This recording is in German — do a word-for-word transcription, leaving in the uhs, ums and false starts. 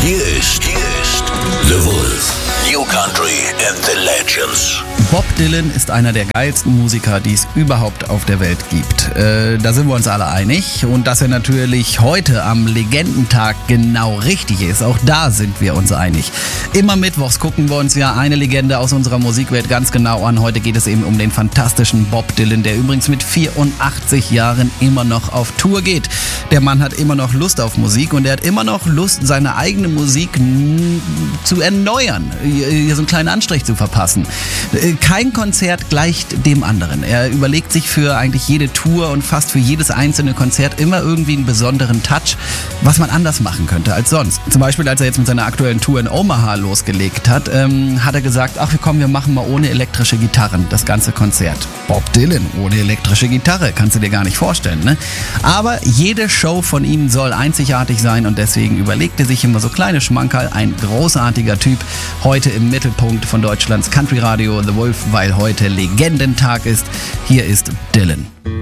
Hier ist, hier ist The Wolf. New Country and the Legends. Bob Dylan ist einer der geilsten Musiker, die es überhaupt auf der Welt gibt. Äh, da sind wir uns alle einig. Und dass er natürlich heute am Legendentag genau richtig ist, auch da sind wir uns einig. Immer mittwochs gucken wir uns ja eine Legende aus unserer Musikwelt ganz genau an. Heute geht es eben um den fantastischen Bob Dylan, der übrigens mit vierundachtzig Jahren immer noch auf Tour geht. Der Mann hat immer noch Lust auf Musik und er hat immer noch Lust, seine eigene Musik n- zu erneuern, hier so einen kleinen Anstrich zu verpassen. Kein Konzert gleicht dem anderen. Er überlegt sich für eigentlich jede Tour und fast für jedes einzelne Konzert immer irgendwie einen besonderen Touch, was man anders machen könnte als sonst. Zum Beispiel, als er jetzt mit seiner aktuellen Tour in Omaha losgelegt hat, ähm, hat er gesagt, ach komm, wir machen mal ohne elektrische Gitarren das ganze Konzert. Bob Dylan ohne elektrische Gitarre, kannst du dir gar nicht vorstellen, ne? Aber jede Show von ihm soll einzigartig sein und deswegen überlegt er sich immer so kleine Schmankerl. Ein großartiger Typ, heute im Mittelpunkt von Deutschlands Country Radio The Wolf, weil heute Legendentag ist. Hier ist Dylan.